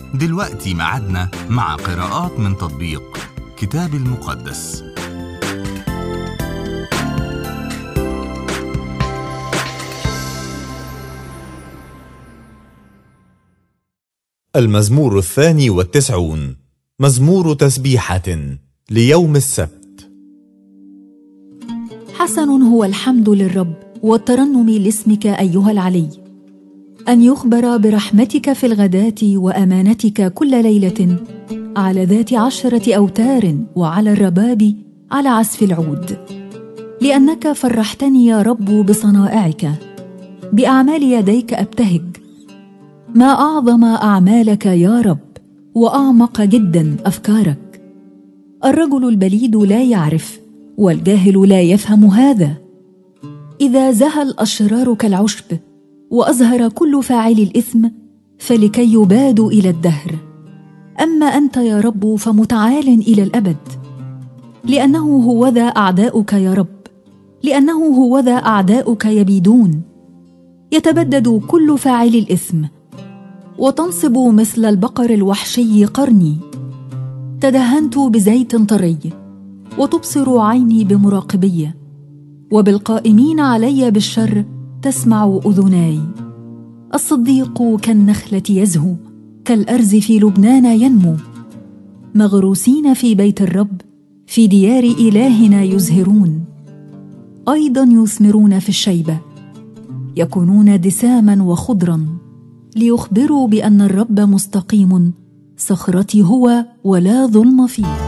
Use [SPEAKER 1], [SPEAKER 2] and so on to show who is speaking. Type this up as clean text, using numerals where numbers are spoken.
[SPEAKER 1] دلوقتي ميعادنا مع قراءات من تطبيق كتاب المقدس.
[SPEAKER 2] المزمور 92، مزمور تسبيحة ليوم السبت.
[SPEAKER 3] حسن هو الحمد للرب والترنم لاسمك أيها العلي، أن يخبر برحمتك في الغداة وأمانتك كل ليلة على ذات 10 أوتار وعلى الرباب على عزف العود. لأنك فرحتني يا رب بصنائعك، بأعمال يديك أبتهج. ما أعظم أعمالك يا رب، وأعمق جدا أفكارك. الرجل البليد لا يعرف، والجاهل لا يفهم هذا. إذا زهى الأشرار كالعشب، وأزهر كل فاعل الإثم، فلكي يبادوا إلى الدهر. أما أنت يا رب فمتعال إلى الأبد. لأنه هوذا أعداؤك يا رب، لأنه هوذا أعداؤك يبيدون. يتبدد كل فاعل الإثم، وتنصب مثل البقر الوحشي قرني. تدهنت بزيت طري، وتبصر عيني بمراقبية، وبالقائمين علي بالشر تسمع أذناي. الصديق كالنخلة يزهو، كالأرز في لبنان ينمو. مغروسين في بيت الرب، في ديار إلهنا يزهرون. أيضا يثمرون في الشيبة، يكونون دساما وخضرا، ليخبروا بأن الرب مستقيم، صخرتي هو ولا ظلم فيه.